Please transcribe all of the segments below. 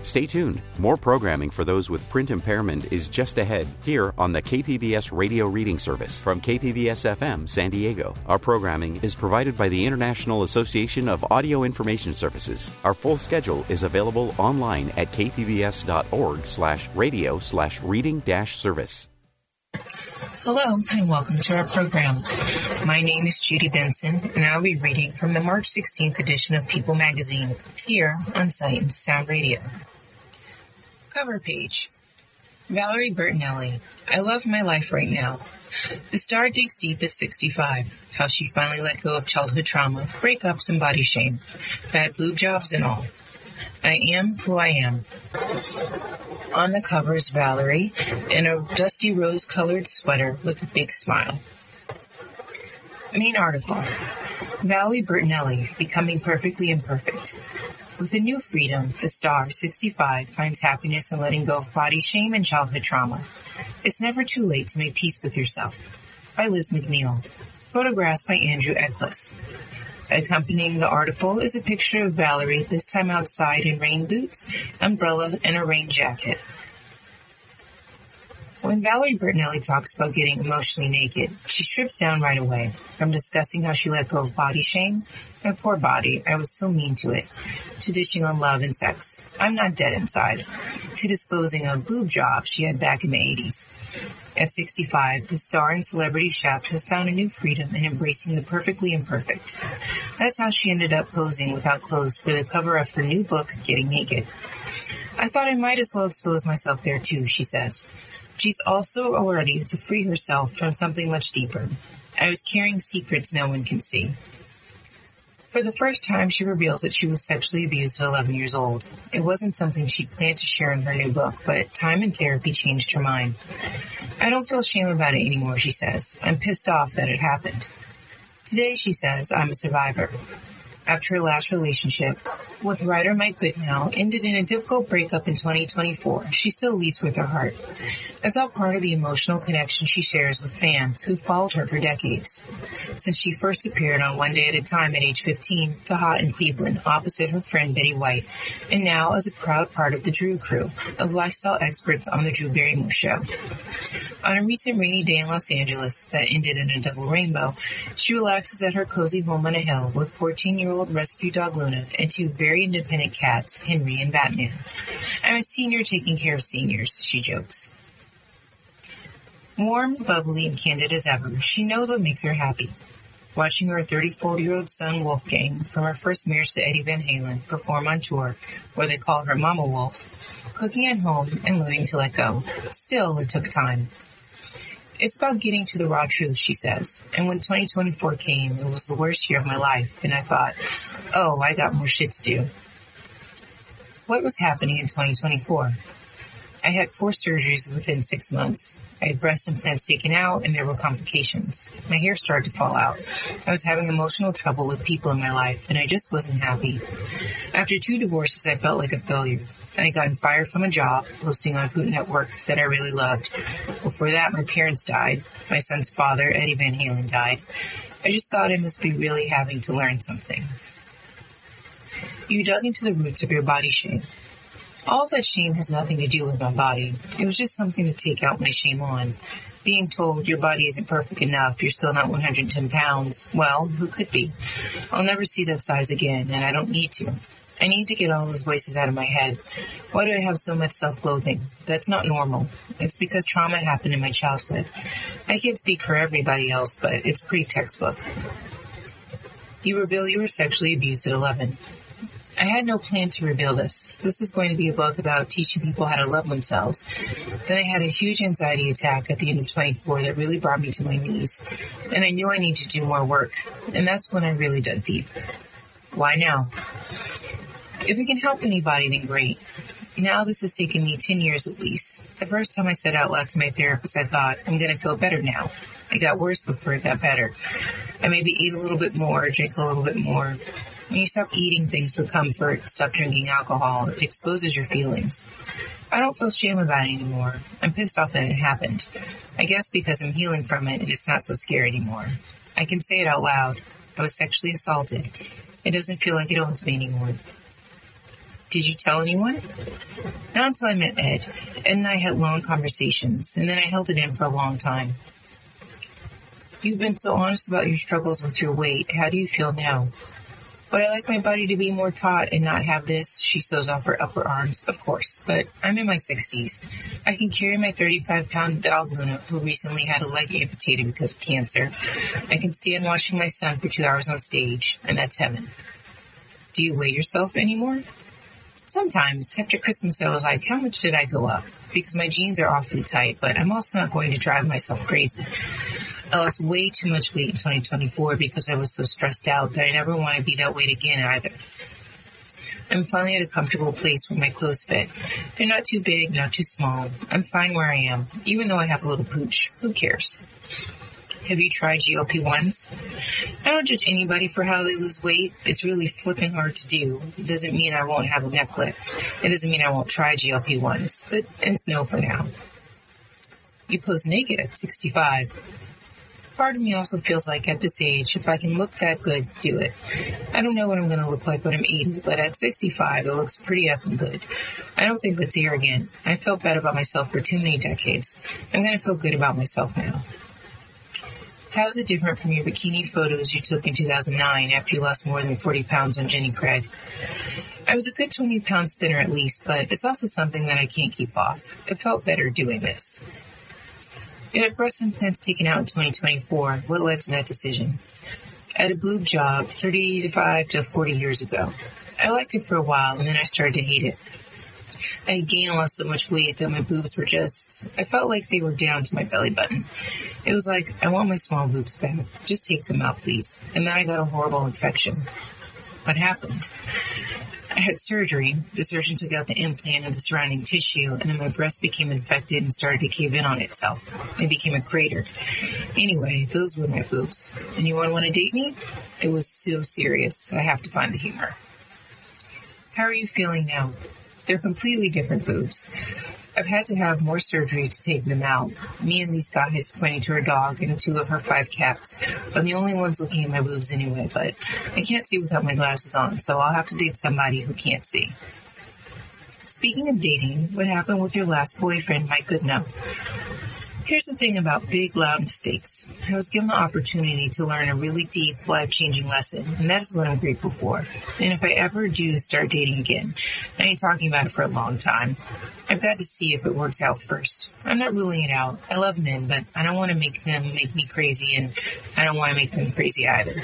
Stay tuned. More programming for those with print impairment is just ahead here on the KPBS Radio Reading Service from KPBS-FM San Diego. Our programming is provided by the International Association of Audio Information Services. Our full schedule is available online at kpbs.org/radio/reading-service. Hello, and welcome to our program. My name is Judy Benson, and I'll be reading from the March 16th edition of People magazine, here on Sight and Sound Radio. Cover page. Valerie Bertinelli. I love my life right now. The star digs deep at 65. How she finally let go of childhood trauma, breakups, and body shame. Bad boob jobs and all. I am who I am. On the cover is Valerie in a dusty rose-colored sweater with a big smile. Main article. Valerie Bertinelli, becoming perfectly imperfect. With a new freedom, the star, 65, finds happiness in letting go of body shame and childhood trauma. It's never too late to make peace with yourself. By Liz McNeil. Photographs by Andrew Eckles. Accompanying the article is a picture of Valerie, this time outside in rain boots, umbrella, and a rain jacket. When Valerie Bertinelli talks about getting emotionally naked, she strips down right away, from discussing how she let go of body shame, my poor body, I was so mean to it, to dishing on love and sex, I'm not dead inside, to disclosing a boob job she had back in the 80s. At 65, the star and celebrity chef has found a new freedom in embracing the perfectly imperfect. That's how she ended up posing without clothes for the cover of her new book, Getting Naked. I thought I might as well expose myself there too, she says. She's also ready to free herself from something much deeper. I was carrying secrets no one can see. For the first time, she reveals that she was sexually abused at 11 years old. It wasn't something she planned to share in her new book, but time and therapy changed her mind. I don't feel shame about it anymore, she says. I'm pissed off that it happened. Today, she says, I'm a survivor. After her last relationship with writer Mike Goodnow ended in a difficult breakup in 2024, she still leads with her heart. It's all part of the emotional connection she shares with fans who followed her for decades. Since she first appeared on One Day at a Time at age 15 to Hot in Cleveland opposite her friend Betty White, and now as a proud part of the Drew crew of lifestyle experts on the Drew Barrymore Show. On a recent rainy day in Los Angeles that ended in a double rainbow, she relaxes at her cozy home on a hill with 14-year-old rescue dog Luna and two very independent cats, Henry and Batman. I'm a senior taking care of seniors, she jokes. Warm, bubbly, and candid as ever, she knows what makes her happy. Watching her 34-year-old son Wolfgang, from her first marriage to Eddie Van Halen, perform on tour, where they call her Mama Wolf, cooking at home and learning to let go. Still, it took time. It's about getting to the raw truth, she says. And when 2024 came, it was the worst year of my life, and I thought, oh, I got more shit to do. What was happening in 2024? I had 4 surgeries within 6 months. I had breast implants taken out, and there were complications. My hair started to fall out. I was having emotional trouble with people in my life, and I just wasn't happy. After 2 divorces, I felt like a failure. I had gotten fired from a job, hosting on Food Network, that I really loved. Before that, my parents died. My son's father, Eddie Van Halen, died. I just thought I must be really having to learn something. You dug into the roots of your body shame. All of that shame has nothing to do with my body. It was just something to take out my shame on. Being told your body isn't perfect enough, you're still not 110 pounds. Well, who could be? I'll never see that size again, and I don't need to. I need to get all those voices out of my head. Why do I have so much self-loathing? That's not normal. It's because trauma happened in my childhood. I can't speak for everybody else, but it's pretty textbook. You reveal you were sexually abused at 11. I had no plan to reveal this. This is going to be a book about teaching people how to love themselves. Then I had a huge anxiety attack at the end of 24 that really brought me to my knees. And I knew I needed to do more work. And that's when I really dug deep. Why now? If it can help anybody, then great. Now this has taken me 10 years at least. The first time I said out loud to my therapist, I thought, I'm going to feel better now. It got worse before it got better. I maybe eat a little bit more, drink a little bit more. When you stop eating things for comfort, stop drinking alcohol, it exposes your feelings. I don't feel shame about it anymore. I'm pissed off that it happened. I guess because I'm healing from it, it's not so scary anymore. I can say it out loud. I was sexually assaulted. It doesn't feel like it owns me anymore. Did you tell anyone? Not until I met Ed. Ed and I had long conversations, and then I held it in for a long time. You've been so honest about your struggles with your weight. How do you feel now? Would I like my body to be more taut and not have this? She shows off her upper arms, of course, but I'm in my 60s. I can carry my 35-pound dog Luna, who recently had a leg amputated because of cancer. I can stand watching my son for 2 hours on stage, and that's heaven. Do you weigh yourself anymore? Sometimes. After Christmas, I was like, how much did I go up? Because my jeans are awfully tight, but I'm also not going to drive myself crazy. I lost way too much weight in 2024 because I was so stressed out that I never want to be that weight again either. I'm finally at a comfortable place where my clothes fit. They're not too big, not too small. I'm fine where I am, even though I have a little pooch. Who cares? Have you tried GLP-1s? I don't judge anybody for how they lose weight. It's really flipping hard to do. It doesn't mean I won't have a neck lift. It doesn't mean I won't try GLP-1s, but it's no for now. You pose naked at 65. Part of me also feels like at this age, if I can look that good, do it. I don't know what I'm going to look like when I'm 80, but at 65, it looks pretty effing good. I don't think that's arrogant. I felt bad about myself for too many decades. I'm going to feel good about myself now. How is it different from your bikini photos you took in 2009 after you lost more than 40 pounds on Jenny Craig? I was a good 20 pounds thinner at least, but it's also something that I can't keep off. It felt better doing this. You had breast implants taken out in 2024. What led to that decision? I had a boob job 35 to 40 years ago. I liked it for a while, and then I started to hate it. I had gained and lost so much weight that my boobs were I felt like they were down to my belly button. It was like, I want my small boobs back. Just take them out, please. And then I got a horrible infection. What happened? I had surgery. The surgeon took out the implant and the surrounding tissue, and then my breast became infected and started to cave in on itself. It became a crater. Anyway, those were my boobs. Anyone want to date me? It was so serious. I have to find the humor. How are you feeling now? They're completely different boobs. I've had to have more surgery to take them out. Me and these guys, pointing to her dog and 2 of her 5 cats, are the only ones looking at my boobs anyway, but I can't see without my glasses on, so I'll have to date somebody who can't see. Speaking of dating, what happened with your last boyfriend, Mike Goodnow? Here's the thing about big, loud mistakes. I was given the opportunity to learn a really deep, life-changing lesson, and that is what I'm grateful for. And if I ever do start dating again, I ain't talking about it for a long time. I've got to see if it works out first. I'm not ruling it out. I love men, but I don't want to make them make me crazy, and I don't want to make them crazy either.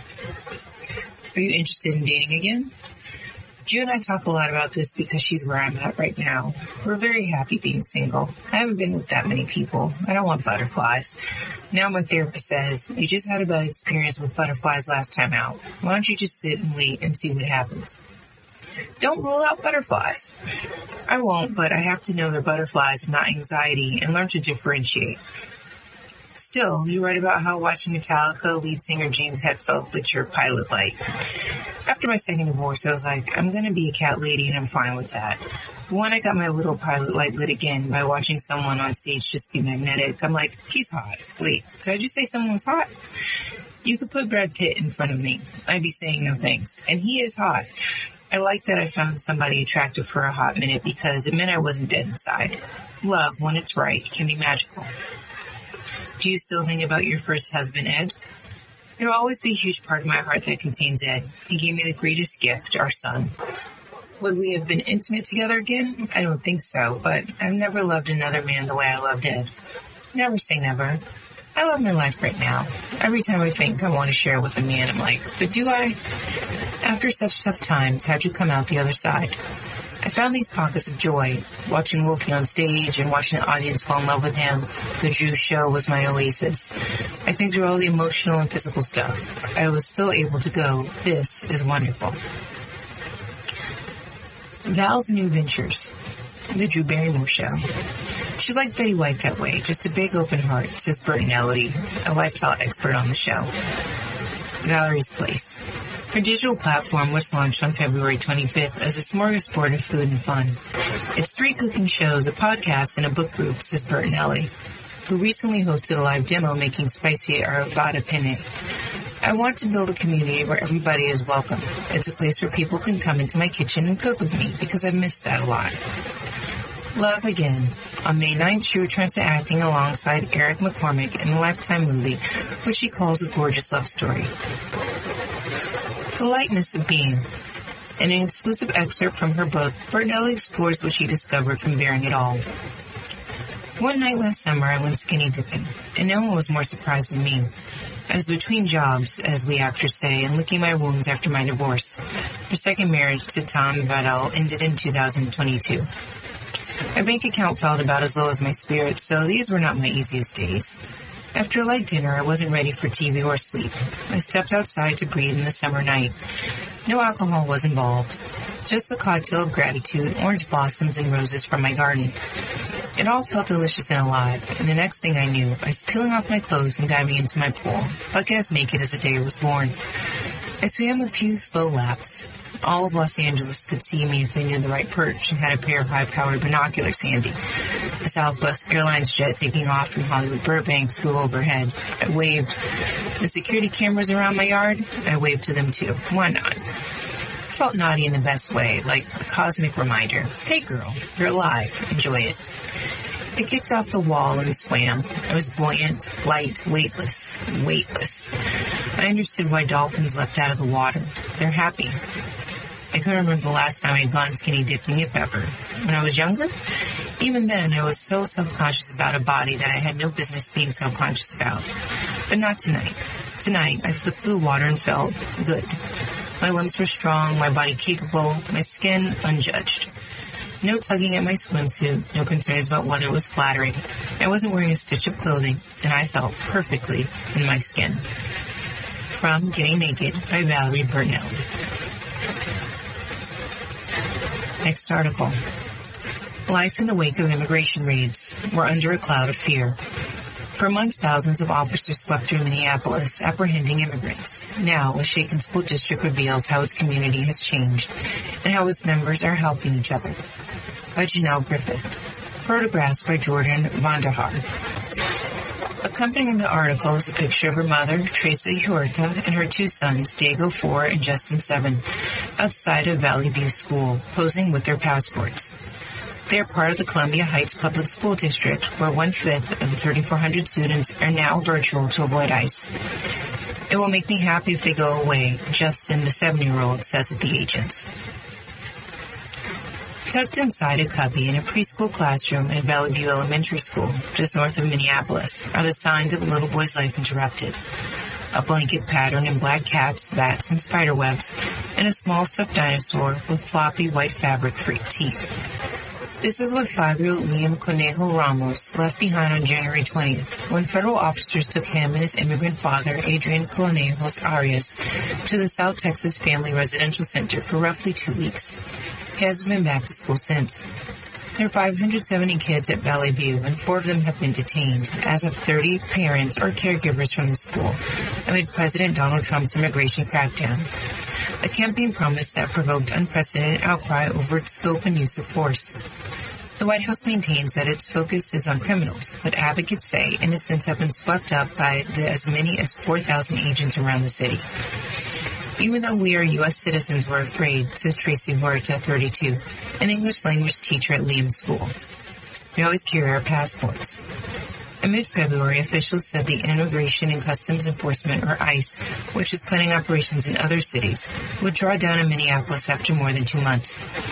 Are you interested in dating again? Ju and I talk a lot about this because she's where I'm at right now. We're very happy being single. I haven't been with that many people. I don't want butterflies. Now my therapist says, you just had a bad experience with butterflies last time out. Why don't you just sit and wait and see what happens? Don't rule out butterflies. I won't, but I have to know they're butterflies and not anxiety and learn to differentiate. Still, you write about how watching Metallica lead singer James Hetfield lit your pilot light. After my second divorce, I was like, I'm going to be a cat lady and I'm fine with that. But when I got my little pilot light lit again by watching someone on stage just be magnetic, I'm like, he's hot. Wait, did I just say someone was hot? You could put Brad Pitt in front of me. I'd be saying no thanks. And he is hot. I like that I found somebody attractive for a hot minute because it meant I wasn't dead inside. Love, when it's right, can be magical. Do you still think about your first husband, Ed? There will always be a huge part of my heart that contains Ed. He gave me the greatest gift, our son. Would we have been intimate together again? I don't think so, but I've never loved another man the way I loved Ed. Never say never. I love my life right now. Every time I think I want to share with a man, I'm like, but do I? After such tough times, how'd you come out the other side? I found these pockets of joy, watching Wolfie on stage and watching the audience fall in love with him. The Drew show was my oasis. I think through all the emotional and physical stuff, I was still able to go, this is wonderful. Val's New Ventures. The Drew Barrymore Show. She's like Betty White that way, just a big open heart, says Bertinelli, a lifestyle expert on the show. Valerie's Place. Her digital platform was launched on February 25th as a smorgasbord of food and fun. It's 3 cooking shows, a podcast, and a book group, says Bertinelli, who recently hosted a live demo making spicy arrabbiata penne. I want to build a community where everybody is welcome. It's a place where people can come into my kitchen and cook with me because I've missed that a lot. Love Again. On May 9th, she returns to acting alongside Eric McCormick in the Lifetime movie, which she calls a gorgeous love story. The Lightness of Being. In an exclusive excerpt from her book, Bertinelli explores what she discovered from bearing it all. One night last summer, I went skinny dipping, and no one was more surprised than me. I was between jobs, as we actors say, and licking my wounds after my divorce. Her second marriage to Tom Vadel ended in 2022. My bank account felt about as low as my spirits, so these were not my easiest days. After a light dinner, I wasn't ready for TV or sleep. I stepped outside to breathe in the summer night. No alcohol was involved. Just a cocktail of gratitude, orange blossoms, and roses from my garden. It all felt delicious and alive, and the next thing I knew, I was peeling off my clothes and diving into my pool, buck as naked as the day I was born. I swam a few slow laps. All of Los Angeles could see me if they knew the right perch and had a pair of high-powered binoculars handy. The Southwest Airlines jet taking off from Hollywood Burbank flew overhead. I waved. The security cameras around my yard, I waved to them too. Why not? I felt naughty in the best way, like a cosmic reminder. Hey girl, you're alive. Enjoy it. I kicked off the wall and swam. I was buoyant, light, weightless. I understood why dolphins leapt out of the water. They're happy. I couldn't remember the last time I had gone skinny dipping, if ever. When I was younger, even then I was so self-conscious about a body that I had no business being self-conscious about. But not tonight. Tonight, I flipped through the water and felt good. My limbs were strong, my body capable, my skin unjudged. No tugging at my swimsuit, no concerns about whether it was flattering. I wasn't wearing a stitch of clothing, and I felt perfectly in my skin. From Getting Naked by Valerie Bertinelli. Next article. Life in the wake of immigration raids. We're under a cloud of fear. For months, thousands of officers swept through Minneapolis, apprehending immigrants. Now, a shaken school district reveals how its community has changed and how its members are helping each other. By Janelle Griffith. Photographs by Jordan Vanderhaar. Accompanying the article is a picture of her mother, Teresa Huerta, and her two sons, Diego 4 and Justin 7, outside of Valley View School, posing with their passports. They are part of the Columbia Heights Public School District, where 1/5 of the 3,400 students are now virtual to avoid ICE. It will make me happy if they go away, Justin, the 7-year-old, says of the agents. Tucked inside a cubby in a preschool classroom at Valley View Elementary School, just north of Minneapolis, are the signs of a little boy's life interrupted. A blanket pattern in black cats, bats, and spider webs, and a small stuffed dinosaur with floppy white fabric teeth. This is what 5-year-old Liam Conejo Ramos left behind on January 20th, when federal officers took him and his immigrant father, Adrian Conejos Arias, to the South Texas Family Residential Center for roughly 2 weeks. He hasn't been back to school since. There are 570 kids at Valley View, and 4 of them have been detained, as have 30 parents or caregivers from the school, amid President Donald Trump's immigration crackdown. A campaign promise that provoked unprecedented outcry over its scope and use of force. The White House maintains that its focus is on criminals, but advocates say innocents have been swept up by as many as 4,000 agents around the city. Even though we are U.S. citizens, we're afraid, says Tracy Huerta, 32, an English language teacher at Liam School. We always carry our passports. In mid-February, officials said the Immigration and Customs Enforcement, or ICE, which is planning operations in other cities, would draw down in Minneapolis after more than 2 months.